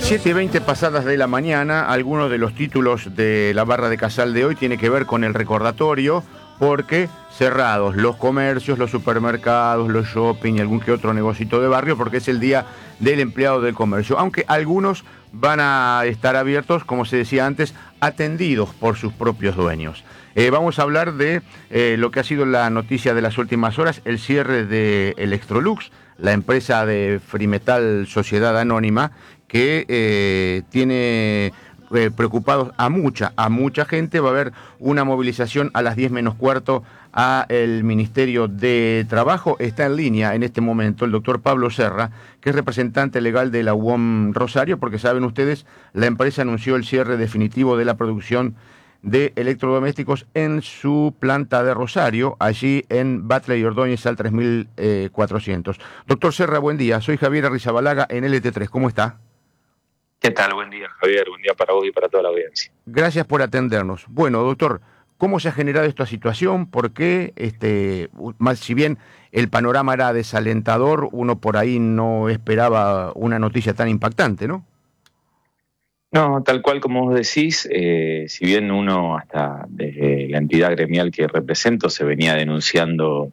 7:20 pasadas de la mañana, algunos de los títulos de la barra de Casal de hoy tiene que ver con el recordatorio, porque cerrados los comercios, los supermercados, los shopping y algún que otro negocito de barrio, porque es el día del empleado del comercio, aunque algunos van a estar abiertos, como se decía antes, atendidos por sus propios dueños. Vamos a hablar de lo que ha sido la noticia de las últimas horas, el cierre de Electrolux, la empresa de Frimetal Sociedad Anónima, que tiene preocupados a mucha gente. Va a haber una movilización a las 10 menos cuarto a el Ministerio de Trabajo. Está en línea en este momento el doctor Pablo Serra, que es representante legal de la UOM Rosario, porque saben ustedes, la empresa anunció el cierre definitivo de la producción de electrodomésticos en su planta de Rosario, allí en Batlle y Ordóñez al 3400. Doctor Serra, buen día. Soy Javier Arrizabalaga en LT3. ¿Cómo está? ¿Qué tal? Buen día, Javier. Buen día para vos y para toda la audiencia. Gracias por atendernos. Bueno, doctor, ¿cómo se ha generado esta situación? ¿Por qué? Si bien el panorama era desalentador, uno por ahí no esperaba una noticia tan impactante, ¿no? No, tal cual como vos decís, si bien uno hasta desde la entidad gremial que represento se venía denunciando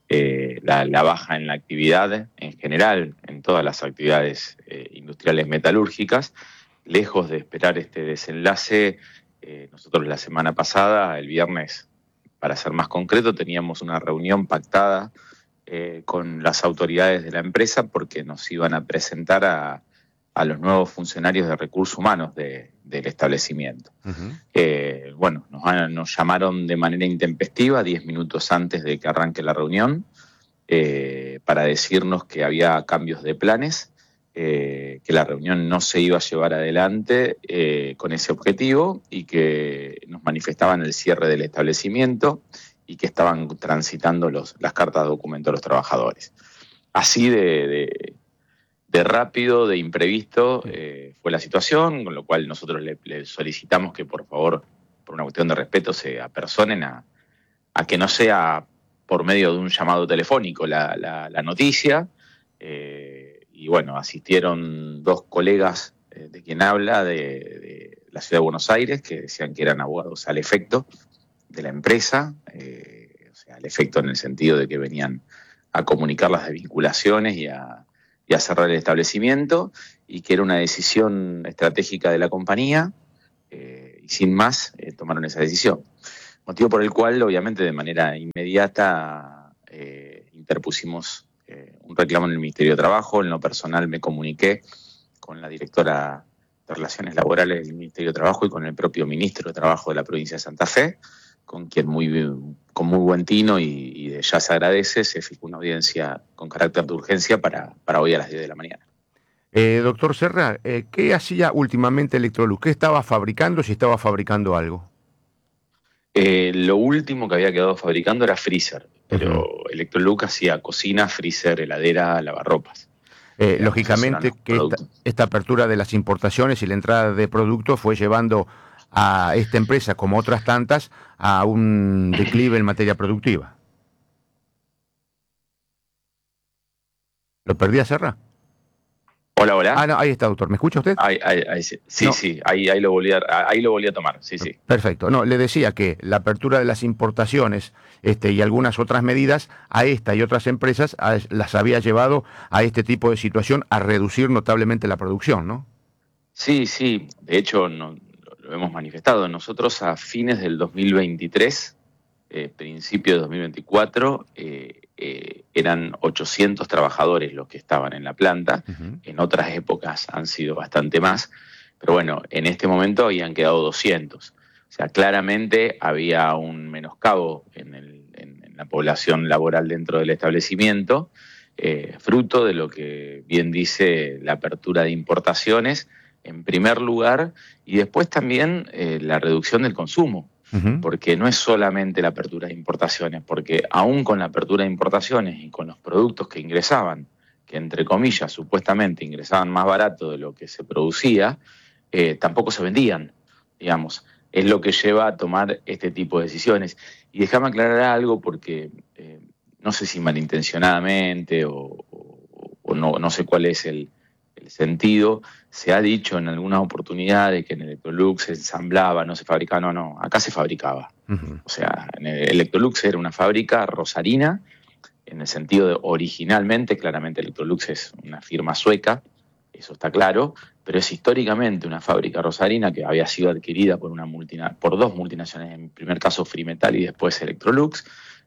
la baja en la actividad en general, en todas las actividades industriales metalúrgicas, lejos de esperar este desenlace, nosotros la semana pasada, el viernes, para ser más concreto, teníamos una reunión pactada con las autoridades de la empresa porque nos iban a presentar a los nuevos funcionarios de recursos humanos del establecimiento. Uh-huh. Nos llamaron de manera intempestiva 10 minutos antes de que arranque la reunión para decirnos que había cambios de planes, que la reunión no se iba a llevar adelante con ese objetivo y que nos manifestaban el cierre del establecimiento y que estaban transitando las cartas de documento de los trabajadores. Así de rápido, de imprevisto, fue la situación, con lo cual nosotros le solicitamos que por favor, por una cuestión de respeto, se apersonen a que no sea por medio de un llamado telefónico la noticia. Y bueno, asistieron 2 colegas de quien habla de la ciudad de Buenos Aires, que decían que eran abogados al efecto de la empresa, o sea, al efecto en el sentido de que venían a comunicar las desvinculaciones y a cerrar el establecimiento, y que era una decisión estratégica de la compañía, y sin más tomaron esa decisión. Motivo por el cual, obviamente, de manera inmediata interpusimos un reclamo en el Ministerio de Trabajo. En lo personal me comuniqué con la directora de Relaciones Laborales del Ministerio de Trabajo y con el propio Ministro de Trabajo de la provincia de Santa Fe, con quien con muy buen tino y de ya se agradece, se fijó una audiencia con carácter de urgencia para hoy a las 10 de la mañana. Doctor Serra, ¿qué hacía últimamente Electrolux? ¿Qué estaba fabricando, si estaba fabricando algo? Lo último que había quedado fabricando era freezer, pero Electrolux hacía cocina, freezer, heladera, lavarropas. Lógicamente que esta apertura de las importaciones y la entrada de productos fue llevando a esta empresa, como otras tantas, a un declive en materia productiva. ¿Lo perdí a Serra? Hola, hola. Ah, no, ahí está, doctor. ¿Me escucha usted? Sí, no. Sí, ahí lo volví a tomar, sí. Perfecto. No, le decía que la apertura de las importaciones y algunas otras medidas a esta y otras empresas las había llevado a este tipo de situación, a reducir notablemente la producción, ¿no? Sí. De hecho, lo hemos manifestado. Nosotros a fines del 2023, principio de 2024, eran 800 trabajadores los que estaban en la planta. Uh-huh. En otras épocas han sido bastante más, pero bueno, en este momento habían quedado 200. O sea, claramente había un menoscabo en la población laboral dentro del establecimiento, fruto de lo que bien dice la apertura de importaciones, en primer lugar, y después también la reducción del consumo. Uh-huh. Porque no es solamente la apertura de importaciones, porque aún con la apertura de importaciones y con los productos que ingresaban, que entre comillas supuestamente ingresaban más barato de lo que se producía, tampoco se vendían, digamos. Es lo que lleva a tomar este tipo de decisiones. Y déjame aclarar algo porque no sé si malintencionadamente o no sé cuál es el sentido. Se ha dicho en algunas oportunidades que en Electrolux se ensamblaba, no se fabricaba. No, acá se fabricaba. O sea, en Electrolux era una fábrica rosarina, en el sentido de originalmente, claramente Electrolux es una firma sueca, eso está claro, pero es históricamente una fábrica rosarina que había sido adquirida por dos multinacionales, en primer caso Frimetal y después Electrolux,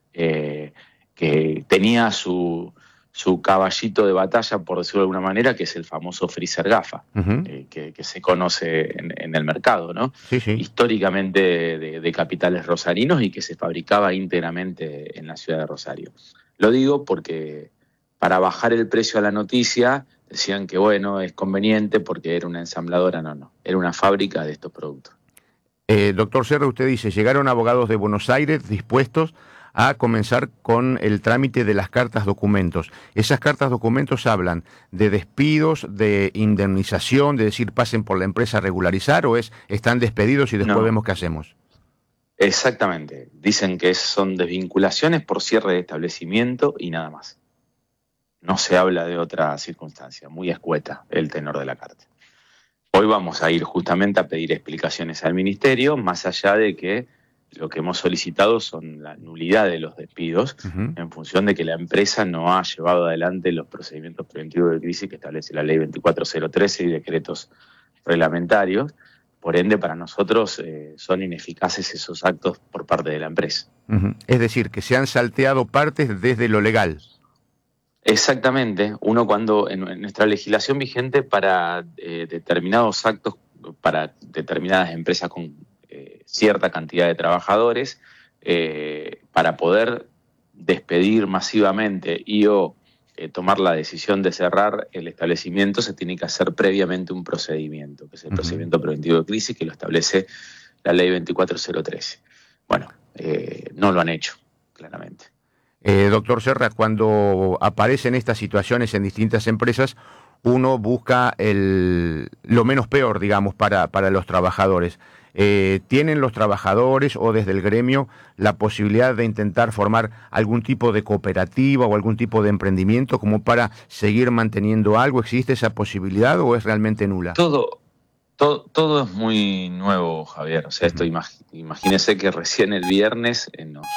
que tenía su caballito de batalla, por decirlo de alguna manera, que es el famoso freezer gafa, que se conoce en el mercado, ¿no? Sí, sí. Históricamente de capitales rosarinos y que se fabricaba íntegramente en la ciudad de Rosario. Lo digo porque para bajar el precio a la noticia decían que, bueno, es conveniente porque era una ensambladora. No, era una fábrica de estos productos. Doctor Serra, usted dice, llegaron abogados de Buenos Aires dispuestos a comenzar con el trámite de las cartas documentos. ¿Esas cartas documentos hablan de despidos, de indemnización, de decir pasen por la empresa a regularizar, o están despedidos y después vemos qué hacemos? Exactamente. Dicen que son desvinculaciones por cierre de establecimiento y nada más. No se habla de otra circunstancia. Muy escueta el tenor de la carta. Hoy vamos a ir justamente a pedir explicaciones al Ministerio, más allá de que lo que hemos solicitado son la nulidad de los despidos, en función de que la empresa no ha llevado adelante los procedimientos preventivos de crisis que establece la Ley 24013 y decretos reglamentarios. Por ende, para nosotros son ineficaces esos actos por parte de la empresa. Es decir, que se han salteado partes desde lo legal. Exactamente. Uno cuando en nuestra legislación vigente para determinados actos, para determinadas empresas con cierta cantidad de trabajadores, para poder despedir masivamente y o tomar la decisión de cerrar el establecimiento, se tiene que hacer previamente un procedimiento, que es el procedimiento preventivo de crisis, que lo establece la Ley 24013. Bueno, no lo han hecho, claramente. Doctor Serra, cuando aparecen estas situaciones en distintas empresas, uno busca lo menos peor, digamos, para los trabajadores. ¿Tienen los trabajadores o desde el gremio la posibilidad de intentar formar algún tipo de cooperativa o algún tipo de emprendimiento como para seguir manteniendo algo? ¿Existe esa posibilidad o es realmente nula? Todo es muy nuevo, Javier. O sea, esto imagínese que recién el viernes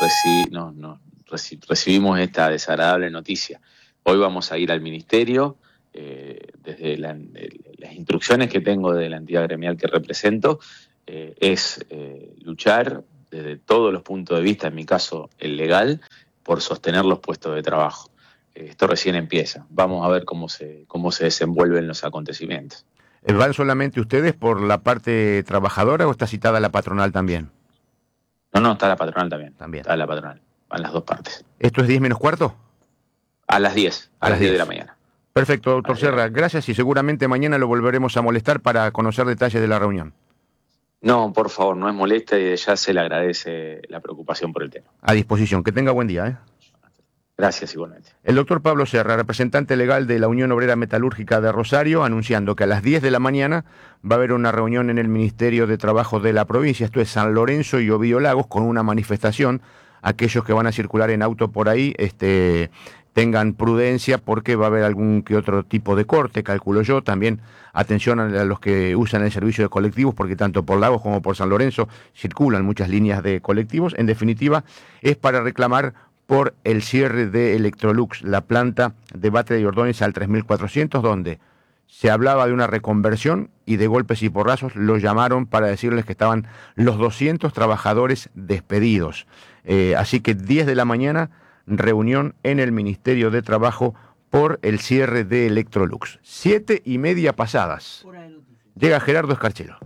recibimos esta desagradable noticia. Hoy vamos a ir al Ministerio. Desde las instrucciones que tengo de la entidad gremial que represento, es luchar desde todos los puntos de vista, en mi caso el legal, por sostener los puestos de trabajo. Esto recién empieza. Vamos a ver cómo se desenvuelven los acontecimientos. ¿Van solamente ustedes por la parte trabajadora o está citada la patronal también? No, está la patronal también. Está la patronal. Van las dos partes. ¿Esto es 10 menos cuarto? A las 10. A las 10 de la mañana. Perfecto, doctor Serra. Gracias y seguramente mañana lo volveremos a molestar para conocer detalles de la reunión. No, por favor, no es molesta y ya se le agradece la preocupación por el tema. A disposición. Que tenga buen día. Gracias, igualmente. El doctor Pablo Serra, representante legal de la Unión Obrera Metalúrgica de Rosario, anunciando que a las 10 de la mañana va a haber una reunión en el Ministerio de Trabajo de la provincia, esto es San Lorenzo y Ovío Lagos, con una manifestación. Aquellos que van a circular en auto por ahí, tengan prudencia porque va a haber algún que otro tipo de corte, calculo yo. También atención a los que usan el servicio de colectivos, porque tanto por Lagos como por San Lorenzo circulan muchas líneas de colectivos. En definitiva, es para reclamar por el cierre de Electrolux, la planta de Batre de Ordóñez al 3400, donde se hablaba de una reconversión y de golpes y porrazos los llamaron para decirles que estaban los 200 trabajadores despedidos. Así que 10 de la mañana, reunión en el Ministerio de Trabajo por el cierre de Electrolux. 7:30 pasadas. Llega Gerardo Escarchelo.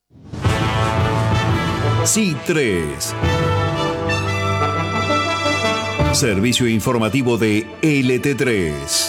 C3. Servicio informativo de LT3.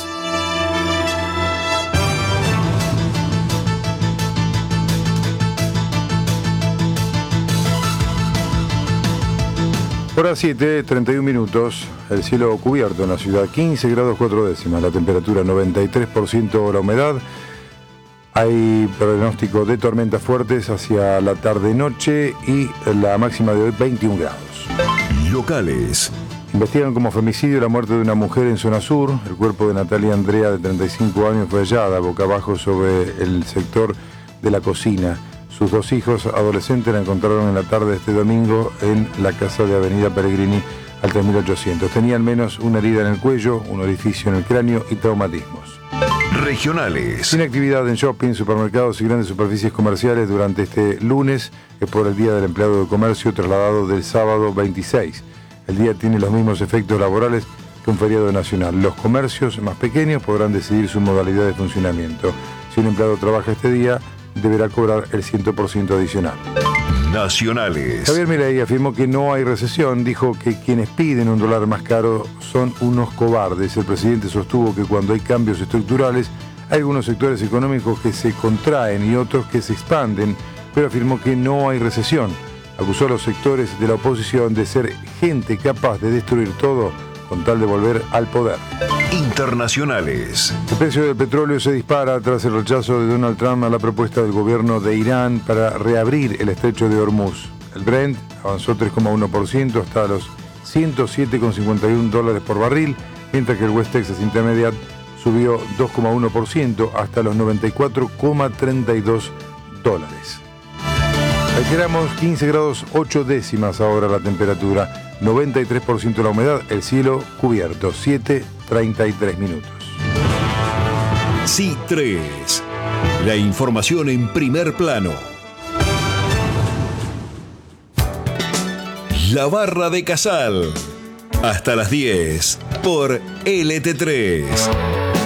Hora 7, 31 minutos, el cielo cubierto en la ciudad, 15 grados 4 décimas, la temperatura 93%, la humedad. Hay pronóstico de tormentas fuertes hacia la tarde-noche y la máxima de hoy 21 grados. Locales. Investigan como femicidio la muerte de una mujer en zona sur. El cuerpo de Natalia Andrea, de 35 años, fue hallada boca abajo sobre el sector de la cocina. Sus 2 hijos adolescentes la encontraron en la tarde de este domingo en la casa de Avenida Pellegrini al 3800. Tenía al menos una herida en el cuello, un orificio en el cráneo y traumatismos. Regionales. Sin actividad en shopping, supermercados y grandes superficies comerciales durante este lunes, es por el Día del Empleado de Comercio trasladado del sábado 26. El día tiene los mismos efectos laborales que un feriado nacional. Los comercios más pequeños podrán decidir su modalidad de funcionamiento. Si un empleado trabaja este día, deberá cobrar el 100% adicional. Nacionales. Javier Milei afirmó que no hay recesión. Dijo que quienes piden un dólar más caro son unos cobardes. El presidente sostuvo que cuando hay cambios estructurales, hay algunos sectores económicos que se contraen y otros que se expanden, pero afirmó que no hay recesión. Acusó a los sectores de la oposición de ser gente capaz de destruir todo con tal de volver al poder. Internacionales. El precio del petróleo se dispara tras el rechazo de Donald Trump a la propuesta del gobierno de Irán para reabrir el estrecho de Hormuz. El Brent avanzó 3,1% hasta los $107,51 por barril, mientras que el West Texas Intermediate subió 2,1% hasta los $94,32. Reiteramos, 15 grados 8 décimas ahora la temperatura, 93% la humedad, el cielo cubierto, 7:33 minutos. C3. La información en primer plano. La Barra de Casal. Hasta las 10 por LT3.